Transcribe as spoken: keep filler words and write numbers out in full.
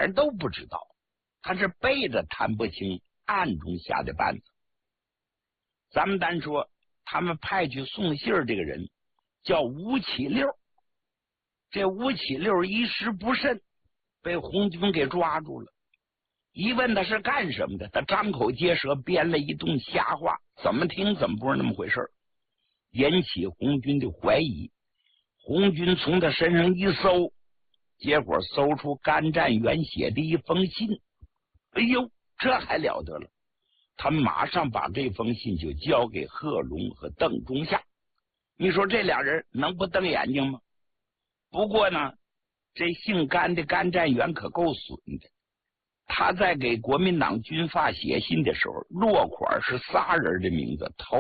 人都不知道，他是背着谭伯清暗中下的绊子。咱们单说他们派去送信儿这个人叫吴启六，这吴启六一时不慎被红军给抓住了。一问他是干什么的，他张口结舌编了一通瞎话，怎么听怎么不是那么回事，引起红军的怀疑。红军从他身上一搜，结果搜出甘占元写的一封信。哎呦，这还了得了！他马上把这封信就交给贺龙和邓中夏。你说这俩人能不瞪眼睛吗？不过呢，这姓甘的甘占元可够损的。他在给国民党军阀写信的时候，落款是仨人的名字，头